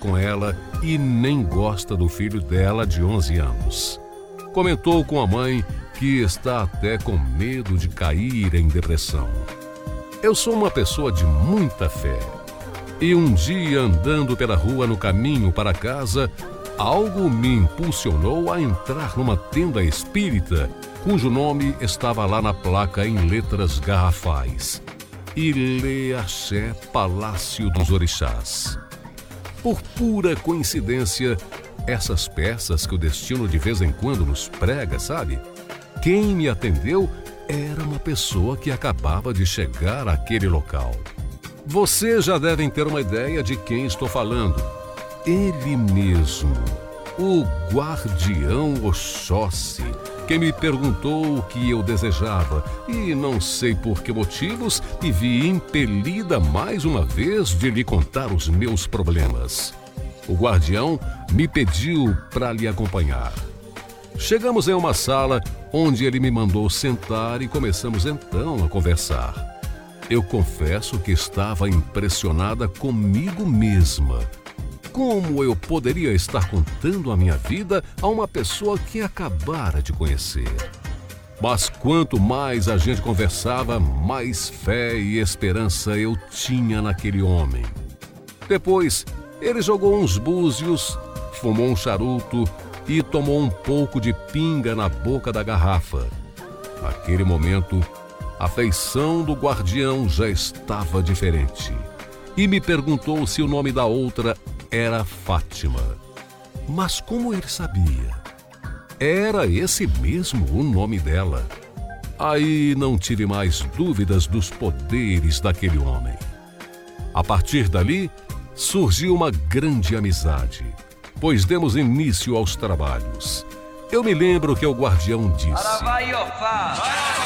com ela e nem gosta do filho dela de 11 anos. Comentou com a mãe que está até com medo de cair em depressão. Eu sou uma pessoa de muita fé. E um dia, andando pela rua no caminho para casa, algo me impulsionou a entrar numa tenda espírita, cujo nome estava lá na placa em letras garrafais. Ilê Axé Palácio dos Orixás. Por pura coincidência, essas peças que o destino de vez em quando nos prega, sabe? Quem me atendeu era uma pessoa que acabava de chegar àquele local. Vocês já devem ter uma ideia de quem estou falando. Ele mesmo, o Guardião Oxóssi, que me perguntou o que eu desejava e não sei por que motivos me vi impelida mais uma vez de lhe contar os meus problemas. O guardião me pediu para lhe acompanhar. Chegamos em uma sala onde ele me mandou sentar e começamos então a conversar. Eu confesso que estava impressionada comigo mesma. Como eu poderia estar contando a minha vida a uma pessoa que acabara de conhecer? Mas quanto mais a gente conversava, mais fé e esperança eu tinha naquele homem. Depois, ele jogou uns búzios, fumou um charuto e tomou um pouco de pinga na boca da garrafa. Naquele momento, a feição do guardião já estava diferente e me perguntou se o nome da outra era Fátima. Mas como ele sabia? Era esse mesmo o nome dela. Aí não tive mais dúvidas dos poderes daquele homem. A partir dali, surgiu uma grande amizade, pois demos início aos trabalhos. Eu me lembro que o guardião disse: